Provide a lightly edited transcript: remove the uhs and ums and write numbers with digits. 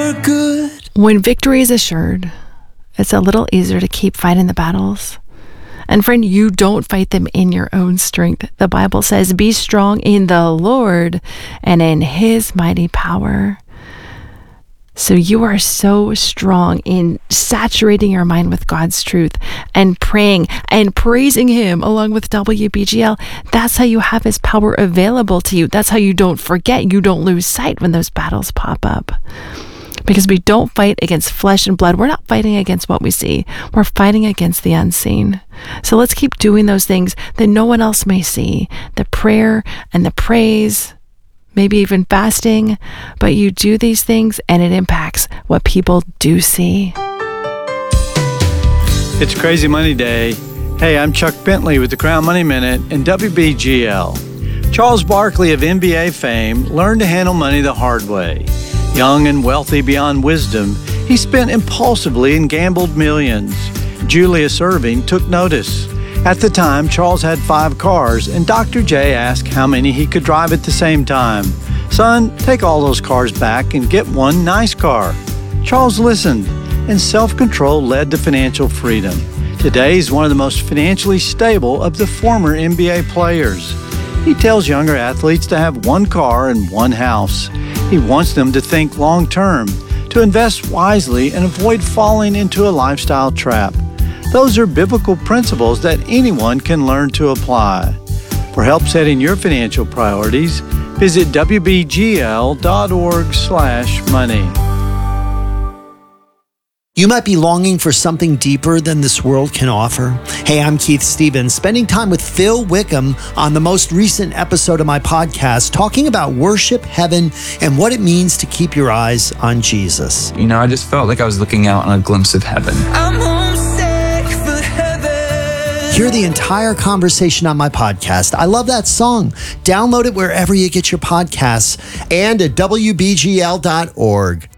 for good. When victory is assured, it's a little easier to keep fighting the battles. And friend, you don't fight them in your own strength. The Bible says, be strong in the Lord and in his mighty power. So you are so strong in saturating your mind with God's truth and praying and praising him along with WBGL. That's how you have his power available to you. That's how you don't forget. You don't lose sight when those battles pop up. Because we don't fight against flesh and blood. We're not fighting against what we see. We're fighting against the unseen. So let's keep doing those things that no one else may see. The prayer and the praise, maybe even fasting, but you do these things and it impacts what people do see. It's Crazy Money Day. Hey, I'm Chuck Bentley with the Crown Money Minute and WBGL. Charles Barkley of NBA fame learned to handle money the hard way. Young and wealthy beyond wisdom, he spent impulsively and gambled millions. Julius Erving took notice. At the time, Charles had 5 cars, and Dr. J asked how many he could drive at the same time. Son, take all those cars back and get one nice car. Charles listened, and self-control led to financial freedom. Today, he's one of the most financially stable of the former NBA players. He tells younger athletes to have 1 car and 1 house. He wants them to think long-term, to invest wisely and avoid falling into a lifestyle trap. Those are biblical principles that anyone can learn to apply. For help setting your financial priorities, visit wbgl.org/money. You might be longing for something deeper than this world can offer. Hey, I'm Keith Stevens, spending time with Phil Wickham on the most recent episode of my podcast, talking about worship, heaven, and what it means to keep your eyes on Jesus. You know, I just felt like I was looking out on a glimpse of heaven. I'm homesick for heaven. Hear the entire conversation on my podcast. I love that song. Download it wherever you get your podcasts and at WBGL.org.